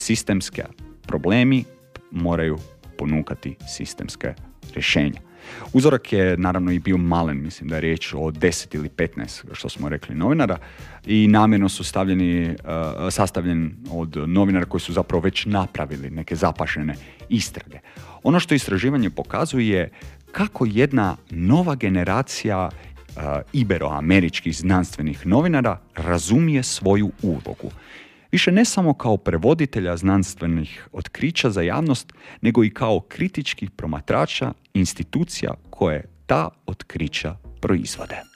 Sistemske problemi moraju ponukati sistemske rješenja. Uzorak je naravno i bio malen, mislim da je riječ o 10 ili 15, što smo rekli, novinara, i namjerno su sastavljen od novinara koji su zapravo već napravili neke zapašene istrage. Ono što istraživanje pokazuje kako jedna nova generacija iberoameričkih znanstvenih novinara razumije svoju ulogu. Više ne samo kao prevoditelja znanstvenih otkrića za javnost, nego i kao kritičkih promatrača institucija koje ta otkrića proizvode.